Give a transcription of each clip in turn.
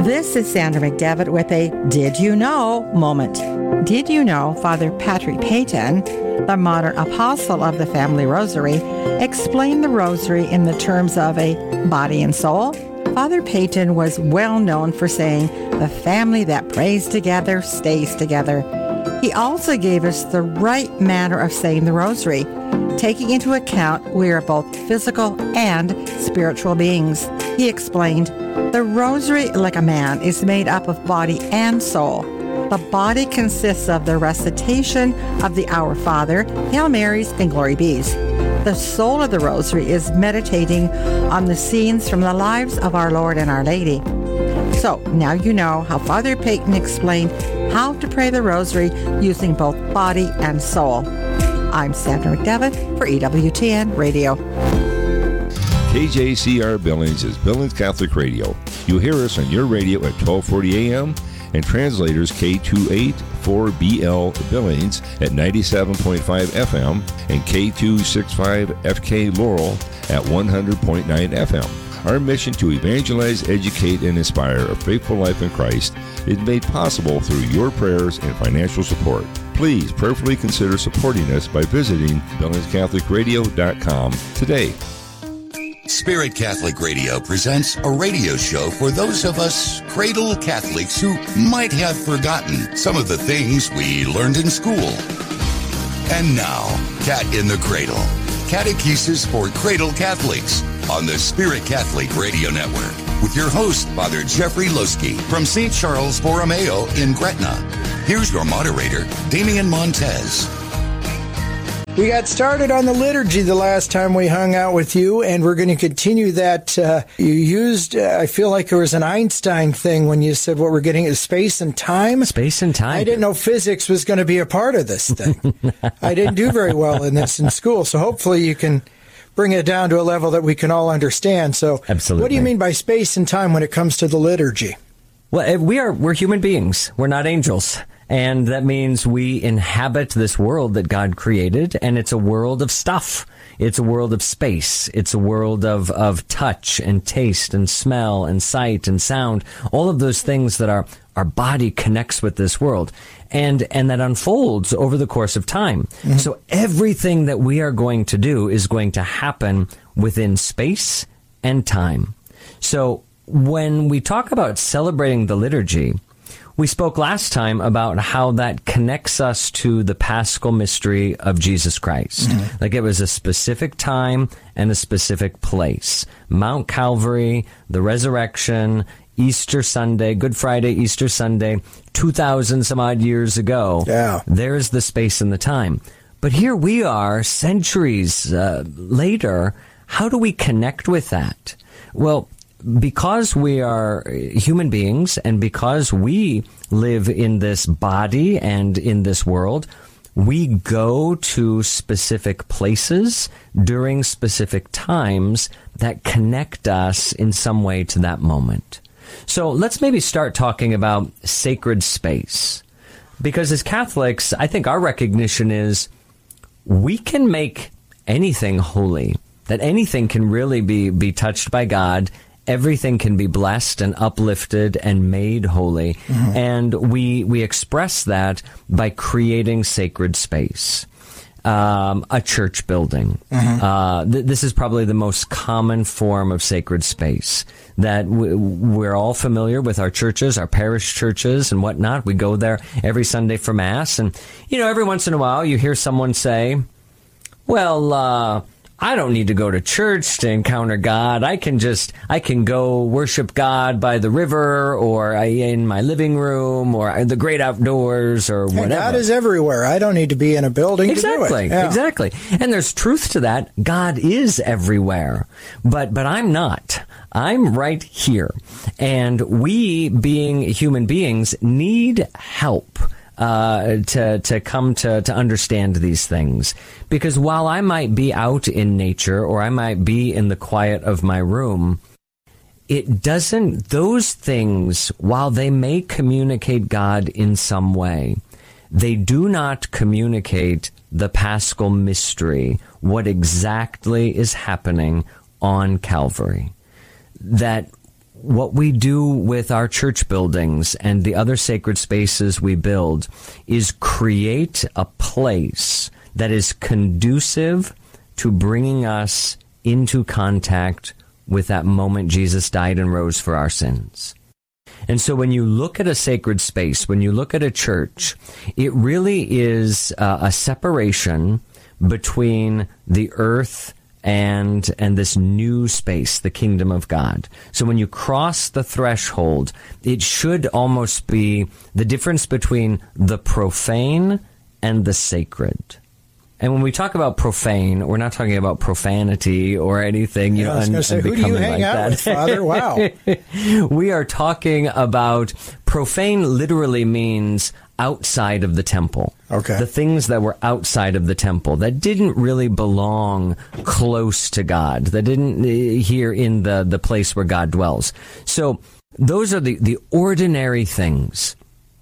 This is Sandra McDevitt with a Did You Know moment. Did you know Father Patrick Peyton, the modern apostle of the Family Rosary, explained the Rosary in the terms of a body and soul? Father Peyton was well known for saying, "The family that prays together stays together." He also gave us the right manner of saying the Rosary, taking into account we are both physical and spiritual beings. He explained, "The Rosary, like a man, is made up of body and soul. The body consists of the recitation of the Our Father, Hail Marys, and Glory Bees. The soul of the Rosary is meditating on the scenes from the lives of our Lord and Our Lady." So now you know how Father Peyton explained how to pray the Rosary using both body and soul. I'm Sandra McDevitt for EWTN Radio. KJCR Billings is Billings Catholic Radio. You hear us on your radio at 1240 a.m. and translators K284BL Billings at 97.5 FM and K265 FK Laurel at 100.9 FM. Our mission to evangelize, educate, and inspire a faithful life in Christ is made possible through your prayers and financial support. Please prayerfully consider supporting us by visiting BillingsCatholicRadio.com today. Spirit Catholic Radio presents a radio show for those of us cradle Catholics who might have forgotten some of the things we learned in school. And now, Cat in the Cradle, Catechesis for Cradle Catholics on the Spirit Catholic Radio Network with your host, Father Jeffrey Loski from St. Charles Borromeo in Gretna. Here's your moderator, Damian Montez. We got started on the liturgy the last time we hung out with you, and we're going to continue that. You used, I feel like there was an Einstein thing when you said what we're getting is space and time. Space and time. I didn't know physics was going to be a part of this thing. I didn't do very well in this in school, so hopefully you can bring it down to a level that we can all understand. So absolutely. What do you mean by space and time when it comes to the liturgy? Well, we're human beings. We're not angels. And that means we inhabit this world that God created, and it's a world of stuff. It's a world of space. It's a world of touch and taste and smell and sight and sound, all of those things that our body connects with this world, and that unfolds over the course of time. Mm-hmm. So everything that we are going to do is going to happen within space and time. So when we talk about celebrating the liturgy, we spoke last time about how that connects us to the Paschal mystery of Jesus Christ. Mm-hmm. Like it was a specific time and a specific place. Mount Calvary, the resurrection, Easter Sunday, Good Friday, Easter Sunday, 2,000 some odd years ago. Yeah. There's the space and the time. But here we are, centuries later. How do we connect with that? Well, because we are human beings and because we live in this body and in this world, we go to specific places during specific times that connect us in some way to that moment. So let's maybe start talking about sacred space. Because as Catholics, I think our recognition is we can make anything holy, that anything can really be touched by God. Everything can be blessed and uplifted and made holy. Mm-hmm. And we express that by creating sacred space. A church building. Mm-hmm. This is probably the most common form of sacred space that we're all familiar with. Our churches, our parish churches and whatnot. We go there every Sunday for Mass. And, every once in a while you hear someone say, well, I don't need to go to church to encounter God. I can go worship God by the river or in my living room or the great outdoors or whatever. God is everywhere. I don't need to be in a building to do it. Yeah. Exactly. And there's truth to that. God is everywhere. But I'm not. I'm right here. And we, being human beings, need help. To come to understand these things. Because while I might be out in nature or I might be in the quiet of my room, those things, while they may communicate God in some way, they do not communicate the Paschal mystery, what exactly is happening on Calvary. That what we do with our church buildings and the other sacred spaces we build is create a place that is conducive to bringing us into contact with that moment Jesus died and rose for our sins. And so when you look at a sacred space, when you look at a church, it really is a separation between the earth and this new space, the kingdom of God. So when you cross the threshold, it should almost be the difference between the profane and the sacred. And when we talk about profane, we're not talking about profanity or anything. I was going to say, who do you hang out with, Father? Wow. We are talking about profane literally means outside of the temple. Okay. The things that were outside of the temple that didn't really belong close to God, that didn't here in the place where God dwells. So those are the ordinary things.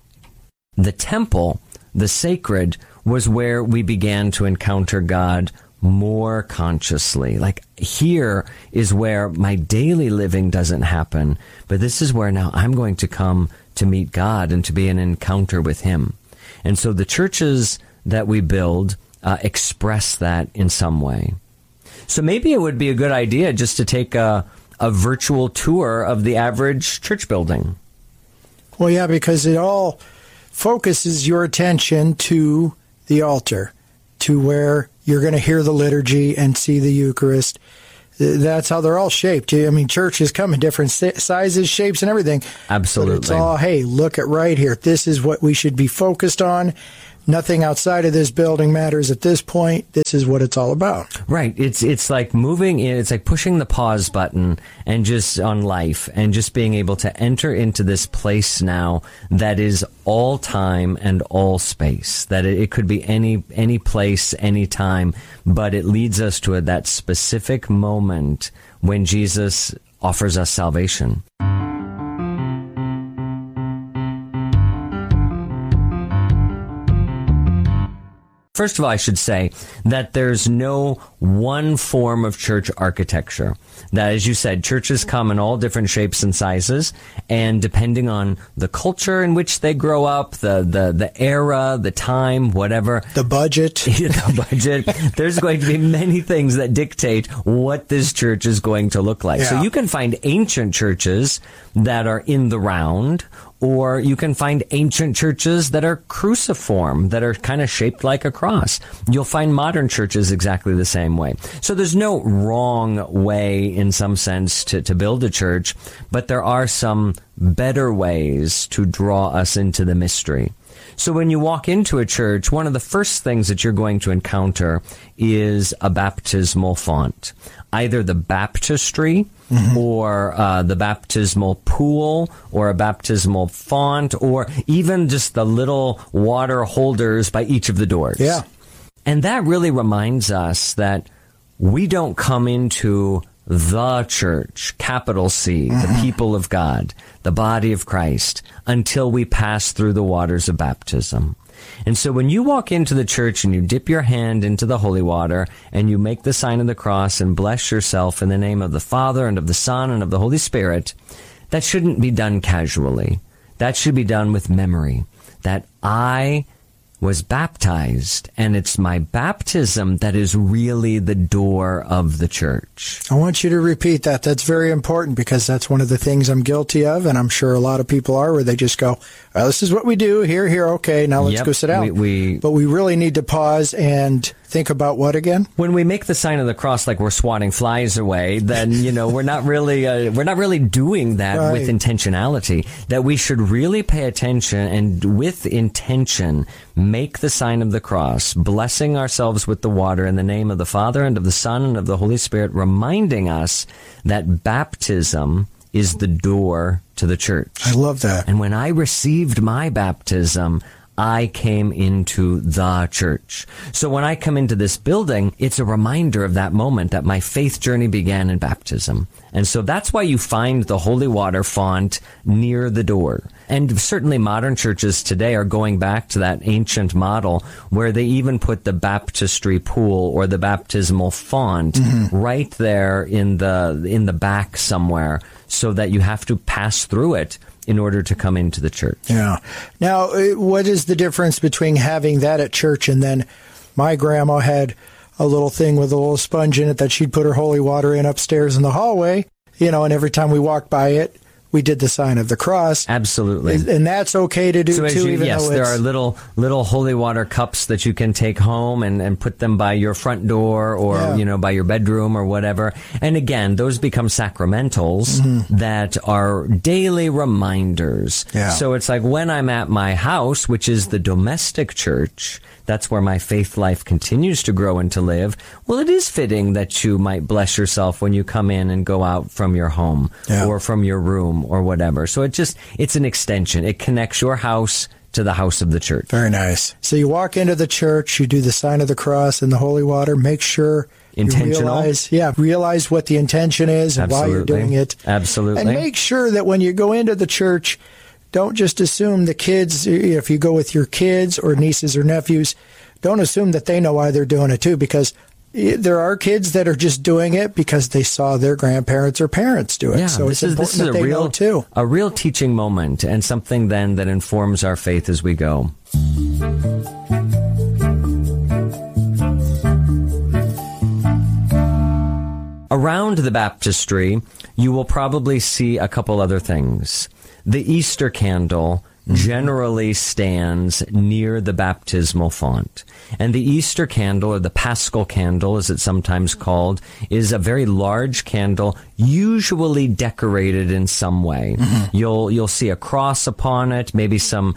The temple, the sacred, was where we began to encounter God more consciously. Like, here is where my daily living doesn't happen, but this is where now I'm going to come to meet God and to be in an encounter with Him. And so the churches that we build express that in some way. So maybe it would be a good idea just to take a virtual tour of the average church building. Well, yeah, because it all focuses your attention to the altar, to where you're going to hear the liturgy and see the Eucharist. That's how they're all shaped. I mean, churches come in different sizes, shapes, and everything. Absolutely. But it's all, hey, look at right here. This is what we should be focused on. Nothing outside of this building matters at this point. This is what it's all about. Right. It's like moving in. It's like pushing the pause button and just on life and just being able to enter into this place now that is all time and all space. That it could be any place, any time, but it leads us to that specific moment when Jesus offers us salvation. First of all, I should say that there's no one form of church architecture. That, as you said, churches come in all different shapes and sizes, and depending on the culture in which they grow up, the era, the time, whatever. The budget. The budget. There's going to be many things that dictate what this church is going to look like. Yeah. So you can find ancient churches that are in the round, or you can find ancient churches that are cruciform, that are kind of shaped like a cross. You'll find modern churches exactly the same way. So there's no wrong way, in some sense, to build a church, but there are some better ways to draw us into the mystery. So when you walk into a church, one of the first things that you're going to encounter is a baptismal font. Either the baptistry, or the baptismal pool, or a baptismal font, or even just the little water holders by each of the doors. Yeah. And that really reminds us that we don't come into the church, capital C, the people of God, the body of Christ, until we pass through the waters of baptism. And so when you walk into the church and you dip your hand into the holy water and you make the sign of the cross and bless yourself in the name of the Father and of the Son and of the Holy Spirit, that shouldn't be done casually. That should be done with memory. That I was baptized, and it's my baptism that is really the door of the church. I want you to repeat that. That's very important, because that's one of the things I'm guilty of, and I'm sure a lot of people are, where they just go, well, this is what we do, here, okay, now let's go sit down. But we really need to pause and think about what again? When we make the sign of the cross like we're swatting flies away, then, we're not really doing that with intentionality. That we should really pay attention and with intention make the sign of the cross, blessing ourselves with the water in the name of the Father and of the Son and of the Holy Spirit, reminding us that baptism is the door to the church. I love that. And when I received my baptism, I came into the church. So when I come into this building, it's a reminder of that moment that my faith journey began in baptism. And so that's why you find the holy water font near the door. And certainly modern churches today are going back to that ancient model where they even put the baptistry pool or the baptismal font right there in the back somewhere, so that you have to pass through it in order to come into the church. Yeah. Now, what is the difference between having that at church and then my grandma had a little thing with a little sponge in it that she'd put her holy water in upstairs in the hallway, and every time we walked by it, we did the sign of the cross. Absolutely. And that's okay to do, so too, yes, there are little holy water cups that you can take home and put them by your front door or, by your bedroom or whatever. And again, those become sacramentals that are daily reminders. Yeah. So it's like when I'm at my house, which is the domestic church, that's where my faith life continues to grow and to live. Well, it is fitting that you might bless yourself when you come in and go out from your home or from your room or whatever. So it's an extension. It connects your house to the house of the church. Very nice. So you walk into the church, you do the sign of the cross and the holy water. Make sure intentional. Realize what the intention is and why you're doing it. Absolutely. And make sure that when you go into the church, don't just assume the kids, if you go with your kids or nieces or nephews, don't assume that they know why they're doing it too, because there are kids that are just doing it because they saw their grandparents or parents do it. Yeah, so it's important that they know too. A real teaching moment and something then that informs our faith as we go. Around the baptistry, you will probably see a couple other things. The Easter candle generally stands near the baptismal font. And the Easter candle, or the Paschal candle, as it's sometimes called, is a very large candle, usually decorated in some way. You'll see a cross upon it, maybe some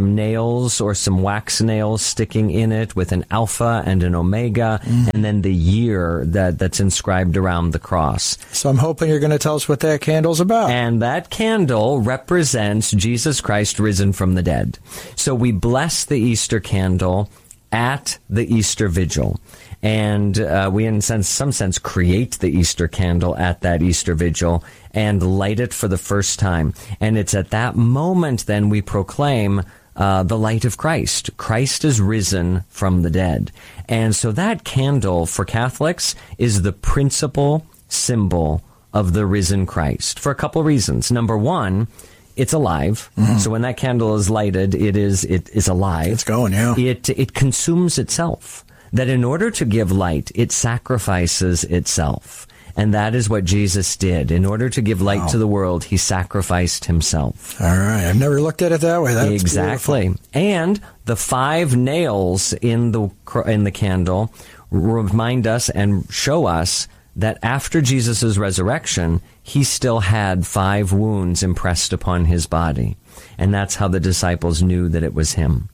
nails or some wax nails sticking in it with an alpha and an omega, and then the year that's inscribed around the cross. So I'm hoping you're going to tell us what that candle's about. And that candle represents Jesus Christ risen from the dead. So we bless the Easter candle at the Easter Vigil. And we, in some sense, create the Easter candle at that Easter Vigil and light it for the first time. And it's at that moment then we proclaim the light of Christ. Christ is risen from the dead. And so that candle for Catholics is the principal symbol of the risen Christ for a couple reasons. Number one, it's alive. So when that candle is lighted, it is alive. It's going, yeah. It consumes itself. That in order to give light, it sacrifices itself. And that is what Jesus did. In order to give light to the world, he sacrificed himself. All right. I've never looked at it that way. That's exactly. Beautiful. And the 5 nails in the candle remind us and show us that after Jesus' resurrection, he still had 5 wounds impressed upon his body. And that's how the disciples knew that it was him.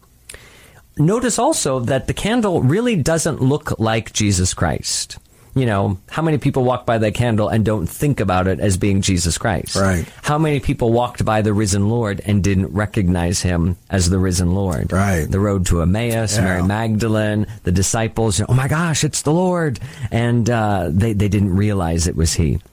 Notice also that the candle really doesn't look like Jesus Christ. How many people walk by that candle and don't think about it as being Jesus Christ? Right. How many people walked by the risen Lord and didn't recognize him as the risen Lord? Right. The road to Emmaus, Mary Magdalene, the disciples, oh my gosh, it's the Lord. And they didn't realize it was he.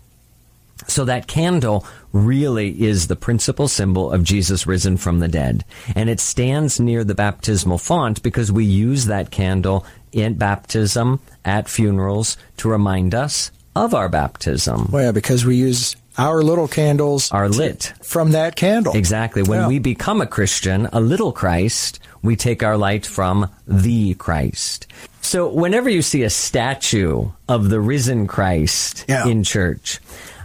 So that candle really is the principal symbol of Jesus risen from the dead. And it stands near the baptismal font because we use that candle in baptism, at funerals, to remind us of our baptism. Well, yeah, because we use our little candles are lit from that candle. Exactly. When we become a Christian, a little Christ, we take our light from the Christ. So whenever you see a statue of the risen Christ in church,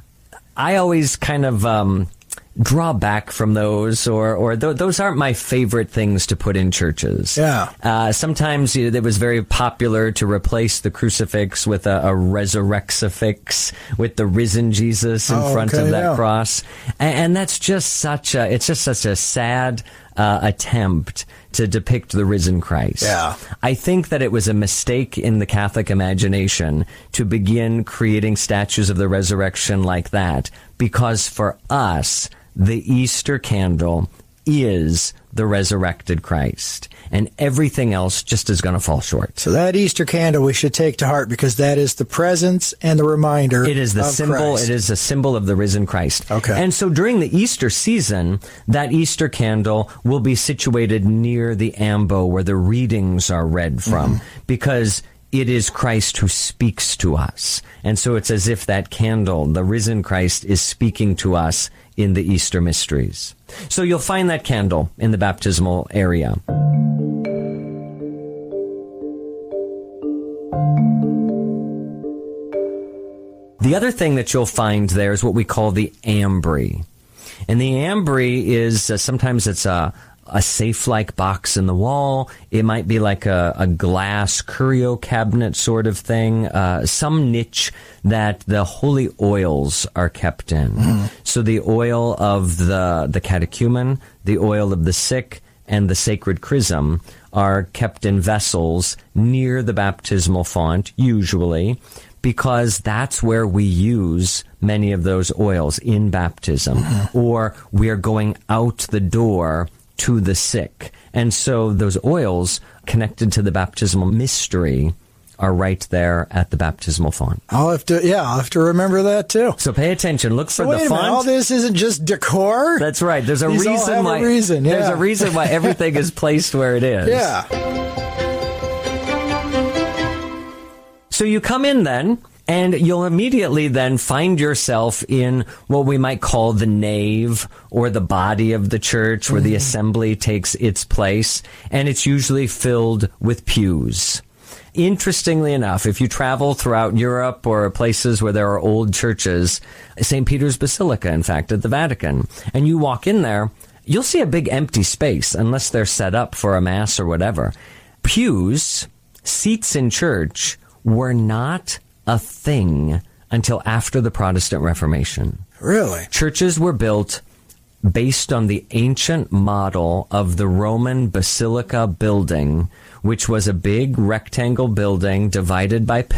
I always kind of draw back from those, or those aren't my favorite things to put in churches. Yeah. Sometimes it was very popular to replace the crucifix with a resurrexifix, with the risen Jesus in front of that cross, and that's just such a sad attempt to depict the risen Christ. Yeah. I think that it was a mistake in the Catholic imagination to begin creating statues of the resurrection like that, because for us, the Easter candle is the resurrected Christ, and everything else just is going to fall short. So that Easter candle we should take to heart, because that is the presence and the reminder. It is the of symbol. Christ. It is a symbol of the risen Christ. Okay. And so during the Easter season, that Easter candle will be situated near the ambo where the readings are read from, because it is Christ who speaks to us. And so it's as if that candle, the risen Christ, is speaking to us in the Easter mysteries. So you'll find that candle in the baptismal area. The other thing that you'll find there is what we call the ambry. And the ambry is, sometimes it's a safe-like box in the wall. It might be like a glass curio cabinet sort of thing, some niche that the holy oils are kept in. Mm-hmm. So the oil of the catechumen, the oil of the sick, and the sacred chrism are kept in vessels near the baptismal font, usually, because that's where we use many of those oils in baptism, or we're going out the door to the sick. And so those oils connected to the baptismal mystery are right there at the baptismal font. I'll have to remember that too. So pay attention. Look for the font. All this isn't just decor? That's right. There's a These reason all have why a reason. Yeah. There's a reason why everything is placed where it is. Yeah. So you come in then, and you'll immediately then find yourself in what we might call the nave or the body of the church, where the assembly takes its place, and it's usually filled with pews. Interestingly enough, if you travel throughout Europe or places where there are old churches, St. Peter's Basilica, in fact, at the Vatican, and you walk in there, you'll see a big empty space, unless they're set up for a mass or whatever. Pews, seats in church, were not a thing until after the Protestant Reformation. Really? Churches were built based on the ancient model of the Roman basilica building, which was a big rectangle building divided by pillars.